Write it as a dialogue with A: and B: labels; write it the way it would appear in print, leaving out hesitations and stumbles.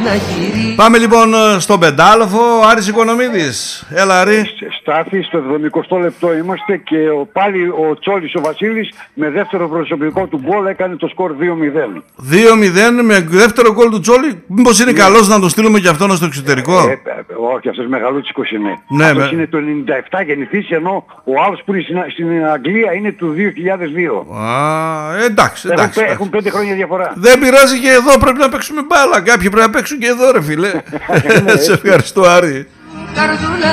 A: Πάμε λοιπόν στον πεντάλοφο. Άρης Οικονομίδης. Έλα Άρη.
B: Στάθη, στο 70 λεπτό είμαστε και πάλι ο Τσόλης ο Βασίλης με δεύτερο προσωπικό του γκολ έκανε το σκορ 2-0.
A: 2-0 με δεύτερο γκολ του Τσόλη. Μήπως είναι καλός να τον στείλουμε και αυτόν στο εξωτερικό?
B: Όχι, αυτός μεγαλούτσικος είναι.
A: Ναι,
B: αυτός είναι το 97 γεννηθής, ενώ ο άλλος που είναι στην Αγγλία είναι του 2002.
A: Εντάξει.
B: Έχουν 5 χρόνια διαφορά.
A: Δεν πειράζει, και εδώ πρέπει να παίξουμε μπάλα. Κάποιοι πρέπει να παίξουν και εδώ ρε φίλε. Σε ευχαριστώ Άρη.